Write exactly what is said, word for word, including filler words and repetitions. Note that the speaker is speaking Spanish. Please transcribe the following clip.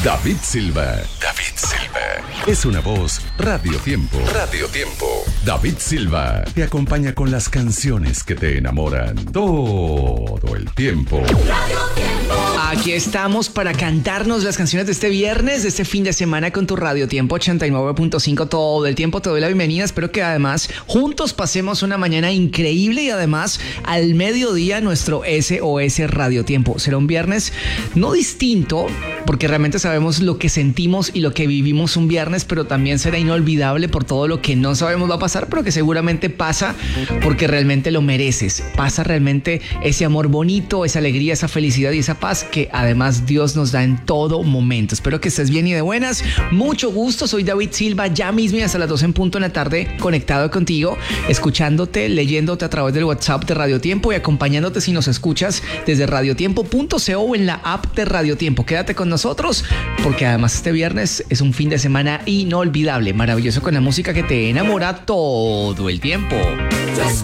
David Silva. David Silva. Es una voz Radio Tiempo. Radio Tiempo. David Silva te acompaña con las canciones que te enamoran todo el tiempo. Radio Tiempo. Aquí estamos para cantarnos las canciones de este viernes, de este fin de semana con tu Radio Tiempo ochenta y nueve punto cinco todo el tiempo. Te doy la bienvenida. Espero que además juntos pasemos una mañana increíble y además al mediodía nuestro S O S Radio Tiempo. Será un viernes no distinto porque realmente sabemos lo que sentimos y lo que vivimos un viernes, pero también será inolvidable por todo lo que no sabemos va a pasar, pero que seguramente pasa porque realmente lo mereces. Pasa realmente ese amor bonito, esa alegría, esa felicidad y esa paz que además Dios nos da en todo momento. Espero que estés bien y de buenas. Mucho gusto, soy David Silva, ya mismo y hasta las doce en punto en la tarde conectado contigo, escuchándote, leyéndote a través del WhatsApp de Radio Tiempo y acompañándote si nos escuchas desde radiotiempo punto co o en la app de Radio Tiempo. Quédate con nosotros porque además este viernes es un fin de semana inolvidable, maravilloso con la música que te enamora todo el tiempo. Just